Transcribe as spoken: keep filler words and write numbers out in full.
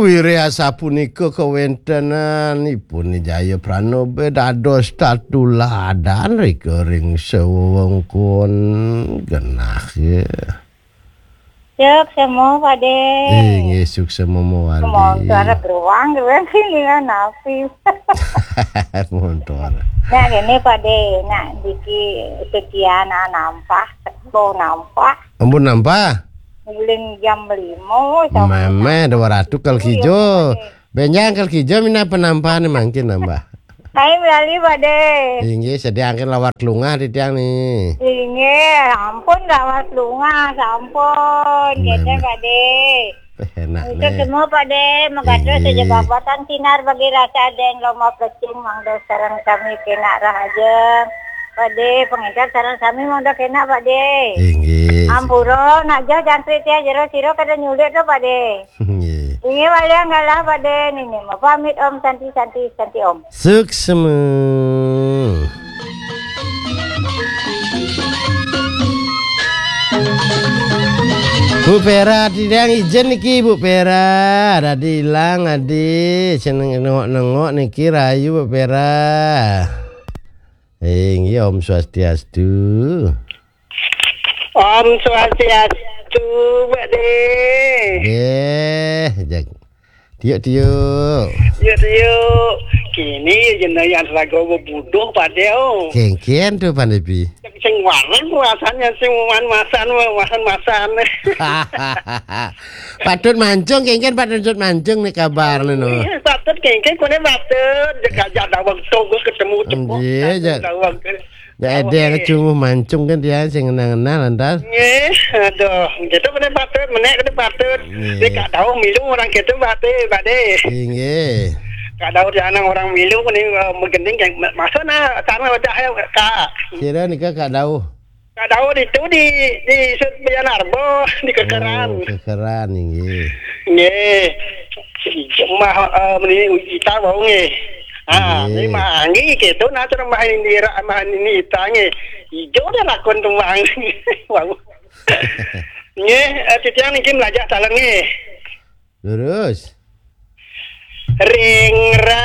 Wiriasa punika kawentenanipun Jaya Pranobe dados tatuladan ring sewengkon genah ya. Cek semua pade. Inggih sukses momoan. Mau suara beruang geus ini kan nafi. Motor. Nah ini pade, nak diki sekian nampah, teko nampah. Ampun nampah. Muling jam lima sama. Meme dua ratus kal kijo. Benjang kal kijo mina penampahan mangkin nambah. Kai melalui pade. Inggih sediakeun lawar lunga di tiang nih. Inggih, ampun lawat lunga, sampun. Gitu pade. Enak Itu nih. semua pade, mengatur saja babatan sinar bagi rasa den loma pecing mangda sarang kami kena rahaja. Pade pengikat sarang kami mangda kena pade. Inggih. Ampuro nak jauh jantri tia jero siro kada nyulit tu pade. Inggih. Ini wala ngalah pade nini mau pamit om santi santi santi om. Sukses. Bu Pera tidak izin niki Bu Pera. Ada hilang adi seneng nengok-nengok niki rayu Bu Pera. Inggih Om Swastiastu. Om Swastiastu, Mbak De. Eh, jak. Tiuk-tiuk. Yuk, yuk. Kini jenayah lagu bodoh pada oh. Kengken tuh Pandepi. Sing warna rasanya sing masan masan masan. Patut mancung kengken patut mancung nih kabar nih no. Iya, patut kengken kone patut. Jaga jaga waktu gue ketemu temu. Iya, jak. Ya ada yang cuma mancung kan dia sing kenal-kenal lantas. Iya, aduh, gitu kone patut, menek kone patut. Dia gak tahu milu orang gitu patut, pade. Iya. Gak tahu jangan orang milu kone menggending yang masuk na sana wajah kak. Kira nikah kak tahu. Kak tahu itu di di Sud Bayan Arbo di Kekeran. Oh, kekeran ini. Nggih. Mah meni ita wau nggih. Ah, ini mangi gitu nah cara mah ini mah ini ita nggih. Ijo dah lakon tumbang. Wau. Nggih, titiang niki belajar taleng nggih. Lurus. Ring